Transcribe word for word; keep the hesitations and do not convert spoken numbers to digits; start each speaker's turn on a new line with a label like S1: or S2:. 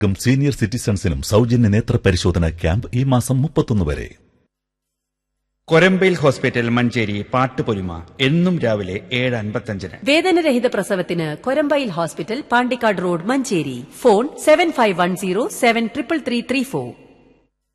S1: ക്കും സീനിയർ സിറ്റിസൺസിനും സൗജന്യ നേത്ര പരിശോധന ക്യാമ്പ് ഈ മാസം മുപ്പത്തൊന്ന് വരെ.
S2: കൊരമ്പയിൽ ഹോസ്പിറ്റൽ മഞ്ചേരി പാട്ടുപൊലിമ എന്നും രാവിലെ ഏഴ് അൻപത്തഞ്ചിന്.
S3: വേദനരഹിത പ്രസവത്തിന് Korambayil hospital, Pandikkad road, Manjeri. Phone seven five one zero seven triple three three four.